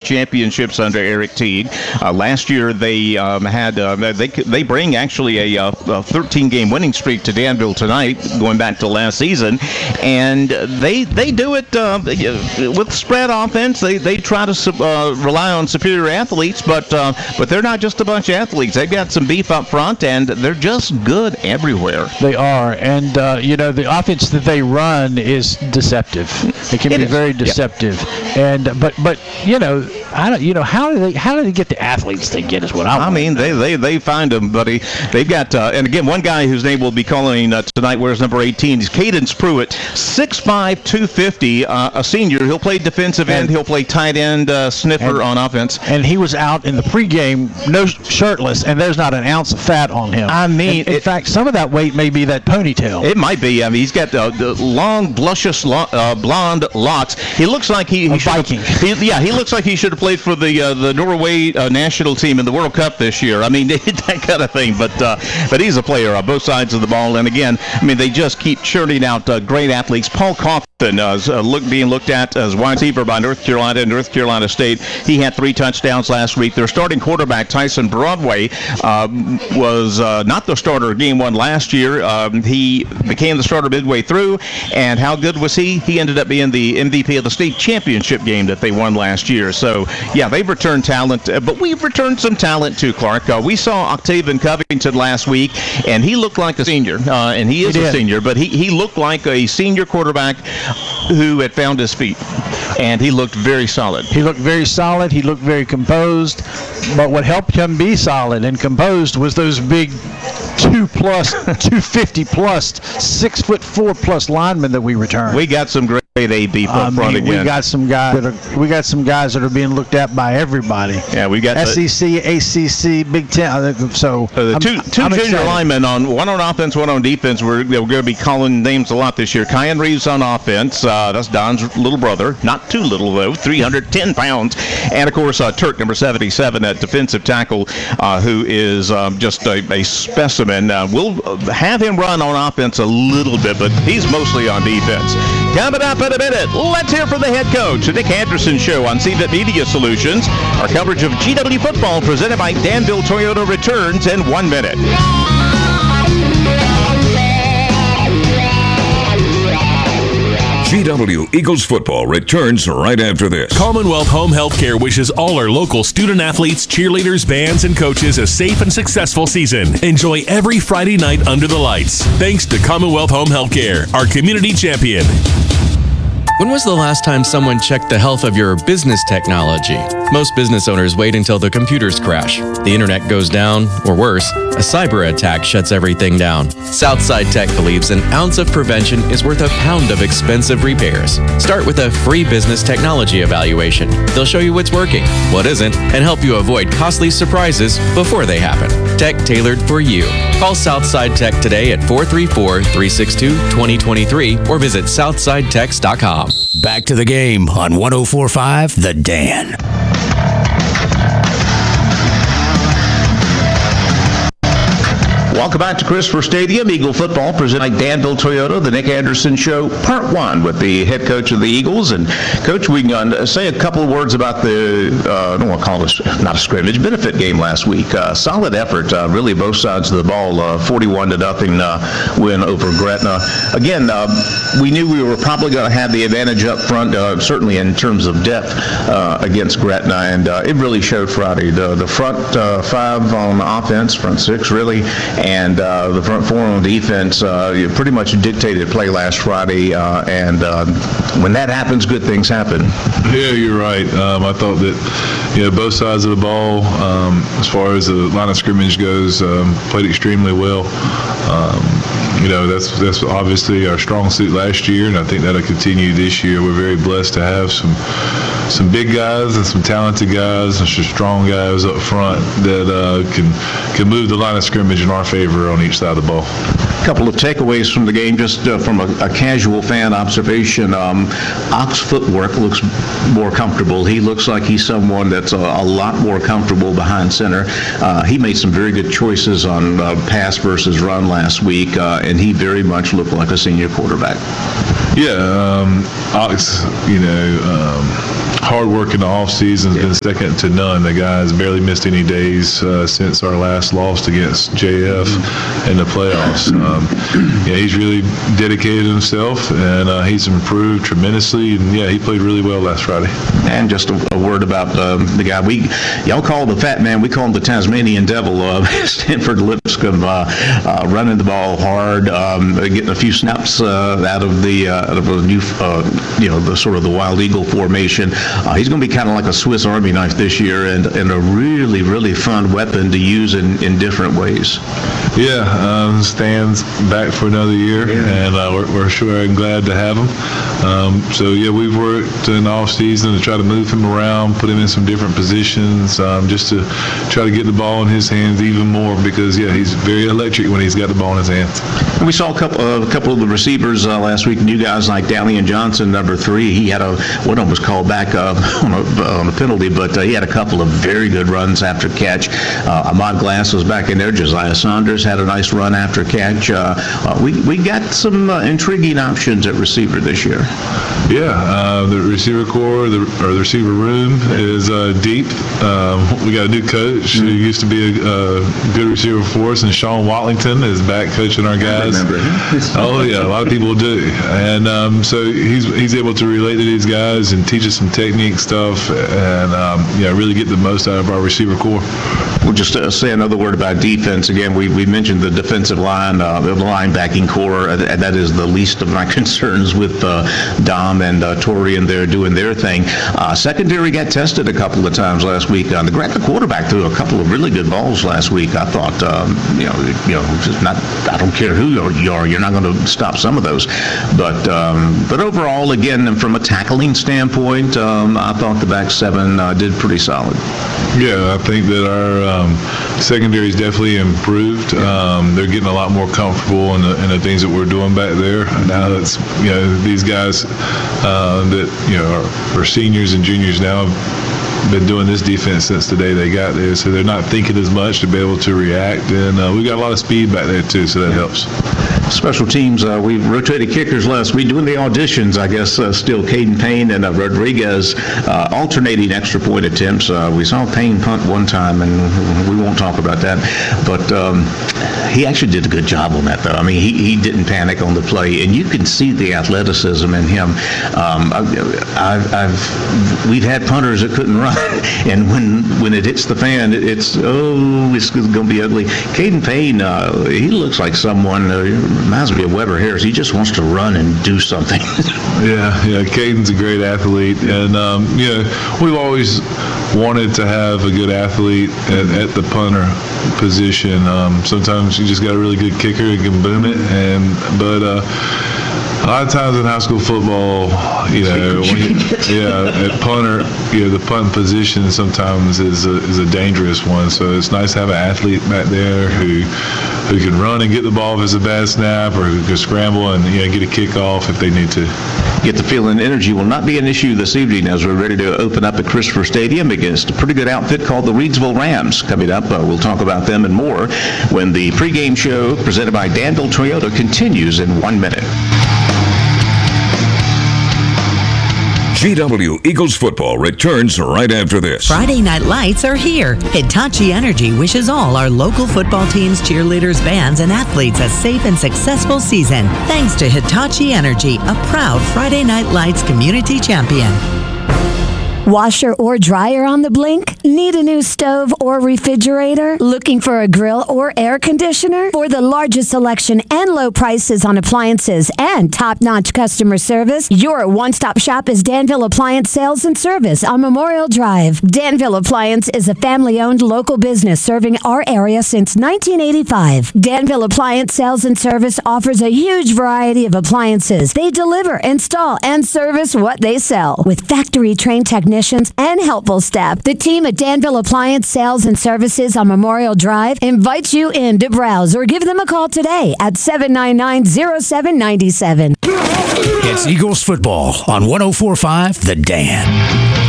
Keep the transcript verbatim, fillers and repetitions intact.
championships under Eric Teague. Uh, last year they um, had uh, they they bring actually a, a thirteen-game winning streak to Danville tonight, going back to last season, and they they do it uh, with spread offense. They they try to uh, rely on superior athletes, but uh, but they're not just a bunch of athletes. They've got some beef up front, and they're just good everywhere. They are, and uh, you know the offense that they run is deceptive. It can it be is. very deceptive, yeah. and but but you know I don't you know how do they how do they get the athletes they get is what I. I mean they, they they find them, buddy. They've got uh, and again one guy whose name we'll be calling uh, tonight wears number eighteen. He's Cadence Pruitt, six five, two fifty, uh, a senior. He'll play defensive end. And, He'll play tight end, uh, sniffer and, on offense. And he was out in the pregame, no shirtless, and there's not an ounce of fat on him. I mean, in, in it, fact, some of that weight may be that ponytail. It might be. I mean, he's got uh, the long, luscious, lo- uh, blonde locks. He looks like he, he a should Viking. He, yeah, he looks like he should have played for the uh, the Norway uh, national team in the World Cup this year. I mean, that kind of thing. But uh, but he's a player on both sides of the ball. And again, I mean, they just keep churning out uh, great athletes. Paul Coffin uh, is uh, look, being looked at as wide receiver by North Carolina and North Carolina State. He had three touchdowns last week. Their starting quarterback, Tyson Broadway, uh, was uh, not the starter game one last year. Um, he became the starter midway through. And how good was he? He ended up being the M V P of the state championship game that they won last year. So, yeah, they've returned talent. Uh, but we've returned some talent too, Clark. Uh, we saw Octavian Covington last week, and he looked like a senior. Uh, and he is he a senior, but he, he looked like a senior quarterback who had found his feet. And he looked very solid. He looked very solid. He looked very composed. But what helped him be solid and composed was those big two plus, two fifty plus, six foot four plus linemen that we returned. We got some great A beef up I front mean, again. We got some guys that are, we got some guys that are being looked at by everybody. Yeah, we got S E C, A C C, Big Ten. So uh, the I'm, two two I'm junior excited. linemen on one on offense, one on defense. We're, we're going to be calling names a lot this year. Kyan Reeves on offense. Uh, that's Don's little brother. Not too little though, three hundred ten pounds. And of course, uh, Turk, number seventy-seven, at defensive tackle, uh, who is um, just a, a specimen. Uh, we'll have him run on offense a little bit, but he's mostly on defense. Coming up in a minute, let's hear from the head coach, the Nick Anderson Show on C V I T Media Solutions. Our coverage of G W football presented by Danville Toyota returns in one minute. G W Eagles football returns right after this. Commonwealth Home Healthcare wishes all our local student athletes, cheerleaders, bands, and coaches a safe and successful season. Enjoy every Friday night under the lights. Thanks to Commonwealth Home Healthcare, our community champion. When was the last time someone checked the health of your business technology? Most business owners wait until the computers crash, the internet goes down, or worse, a cyber attack shuts everything down. Southside Tech believes an ounce of prevention is worth a pound of expensive repairs. Start with a free business technology evaluation. They'll show you what's working, what isn't, and help you avoid costly surprises before they happen. Tech tailored for you. Call Southside Tech today at four three four, three six two, two zero two three or visit southside techs dot com. Back to the game on one oh four point five The Dan. Welcome back to Christopher Stadium. Eagle football presented by Danville Toyota, the Nick Anderson Show, part one with the head coach of the Eagles. And Coach, we can uh, say a couple of words about the, uh, I don't want to call this not a scrimmage, benefit game last week. Uh, solid effort, uh, really both sides of the ball, uh, forty-one to nothing uh, win over Gretna. Again, uh, we knew we were probably going to have the advantage up front, uh, certainly in terms of depth uh, against Gretna, and uh, it really showed Friday. The, the front uh, five on offense, front six really, and uh, the front four on defense uh, you pretty much dictated play last Friday, uh, and uh, when that happens, good things happen. Yeah, you're right. Um, I thought that you know both sides of the ball, um, as far as the line of scrimmage goes, um, played extremely well. Um, you know, that's that's obviously our strong suit last year, and I think that'll continue this year. We're very blessed to have some some big guys and some talented guys and some strong guys up front that uh, can can move the line of scrimmage in our favor on each side of the ball. A couple of takeaways from the game, just uh, from a, a casual fan observation. Um, Ock's footwork looks more comfortable. He looks like he's someone that's a, a lot more comfortable behind center. Uh, he made some very good choices on uh, pass versus run last week, uh, and he very much looked like a senior quarterback. Yeah, um, Ox, you know, um, hard work in the off season has been second to none. The guy's barely missed any days uh, since our last loss against J F in the playoffs. Um, yeah, he's really dedicated himself, and uh, he's improved tremendously. And yeah, he played really well last Friday. And just a, a word about um, the guy we y'all call the fat man. We call him the Tasmanian Devil. Uh, Stanford Lipscomb uh, uh, running the ball hard, um, getting a few snaps uh, out of the uh, out of a new uh, you know the sort of the Wild Eagle formation. Uh, he's going to be kind of like a Swiss Army knife this year, and, and a really really fun weapon to use in, in different ways. Yeah, um, Stan's back for another year, yeah. and uh, we're, we're sure and glad to have him. Um, so yeah, we've worked in the off season to try to move him around, put him in some different positions, um, just to try to get the ball in his hands even more, because yeah, he's very electric when he's got the ball in his hands. We saw a couple, uh, a couple of the receivers uh, last week. New guys like Dalian Johnson, number three. He had a one of them was called back uh, on, a, on a penalty, but uh, he had a couple of very good runs after catch. Uh, Ahmad Glass was back in there. Josiah Saunders had a nice run after catch. Uh, uh, we we got some uh, intriguing options at receiver this year. Yeah, uh, the receiver core, the, or the receiver room is uh, deep. Um, we got a new coach mm-hmm. who used to be a, a good receiver for us, and Sean Watlington is back coaching our guys. I remember him. Oh yeah, a lot of people do, and um, so he's he's able to relate to these guys and teach us some technique stuff, and um, yeah, really get the most out of our receiver core. We'll just uh, say another word about defense. Again, we, we mentioned the defensive line, uh, the linebacking core. Uh, that is the least of my concerns with uh, Dom and uh, Torian there doing their thing. Uh, secondary got tested a couple of times last week. Uh, the, the quarterback threw a couple of really good balls last week. I thought, um, you know, you know, just not. I don't care who you are, you're not going to stop some of those. But um, but overall, again, from a tackling standpoint, um, I thought the back seven uh, did pretty solid. Yeah, I think that our um, secondary is definitely improved. Um, they're getting a lot more comfortable in the, in the things that we're doing back there. Now that's, you know, these guys uh, that, you know, are, are seniors and juniors now have been doing this defense since the day they got there, so they're not thinking as much to be able to react. And uh, we got a lot of speed back there too, so that helps. Special teams, uh, we rotated kickers last week. Doing the auditions, I guess, uh, still Caden Payne and uh, Rodriguez uh, alternating extra point attempts. Uh, we saw Payne punt one time, and we won't talk about that. But um, he actually did a good job on that, though. I mean, he, he didn't panic on the play, and you can see the athleticism in him. Um, I've, I've we've had punters that couldn't run, and when when it hits the fan, it, it's oh, it's going to be ugly. Caden Payne, uh, he looks like someone. Uh, Reminds me of Weber Harris. He just wants to run and do something. yeah, yeah. Caden's a great athlete, and um, you know, we've always wanted to have a good athlete at, at the punter position. Um, sometimes you just got a really good kicker who can boom it, and but. Uh, A lot of times in high school football, you know, when you, yeah, at punter, you know, the punt position sometimes is a, is a dangerous one. So it's nice to have an athlete back there who who can run and get the ball if it's a bad snap, or who can scramble and, you know, get a kickoff if they need to. Get the feeling energy will not be an issue this evening as we're ready to open up at Christopher Stadium against a pretty good outfit called the Reidsville Rams. Coming up, uh, we'll talk about them and more when the pregame show presented by Danville Toyota continues in one minute. G W Eagles football returns right after this. Friday Night Lights are here. Hitachi Energy wishes all our local football teams, cheerleaders, bands, and athletes a safe and successful season. Thanks to Hitachi Energy, a proud Friday Night Lights community champion. Washer or dryer on the blink? Need a new stove or refrigerator? Looking for a grill or air conditioner? For the largest selection and low prices on appliances and top-notch customer service, your one-stop shop is Danville Appliance Sales and Service on Memorial Drive. Danville Appliance is a family-owned local business serving our area since nineteen eighty-five. Danville Appliance Sales and Service offers a huge variety of appliances. They deliver, install, and service what they sell with factory-trained technicians and helpful staff. The team at Danville Appliance Sales and Services on Memorial Drive invites you in to browse or give them a call today at seven nine nine, zero seven nine seven. It's Eagles football on one oh four point five The Dan.